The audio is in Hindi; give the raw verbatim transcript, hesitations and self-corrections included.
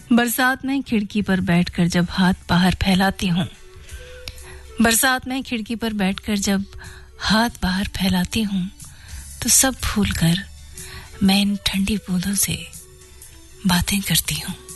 बरसात में खिड़की पर बैठकर जब हाथ बाहर फैलाती हूँ बरसात में खिड़की पर बैठकर जब हाथ बाहर फैलाती हूँ तो सब भूलकर मैं इन ठंडी बूंदों से बातें करती हूँ।